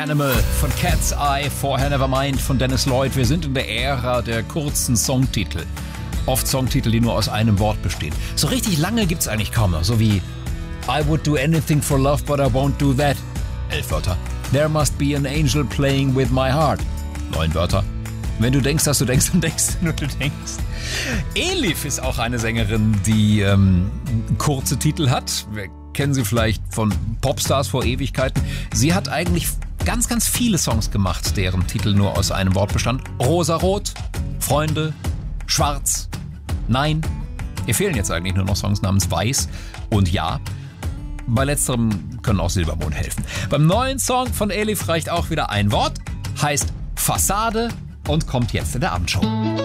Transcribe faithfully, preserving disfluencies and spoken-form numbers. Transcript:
Animal von Cat's Eye, vorher Nevermind von Dennis Lloyd. Wir sind in der Ära der kurzen Songtitel. Oft Songtitel, die nur aus einem Wort bestehen. So richtig lange gibt's eigentlich kaum noch, so wie I would do anything for love, but I won't do that. Elf Wörter. There must be an angel playing with my heart. Neun Wörter. Wenn du denkst, dass du denkst, dann denkst du nur, du denkst. Elif ist auch eine Sängerin, die ähm, kurze Titel hat. Wir kennen sie vielleicht von Popstars vor Ewigkeiten. Sie hat eigentlich ganz, ganz viele Songs gemacht, deren Titel nur aus einem Wort bestand. Rosarot, Freunde, Schwarz, Nein. Ihr fehlen jetzt eigentlich nur noch Songs namens Weiß und Ja. Bei letzterem können auch Silbermond helfen. Beim neuen Song von Elif reicht auch wieder ein Wort, heißt Fassade und kommt jetzt in der Abendshow.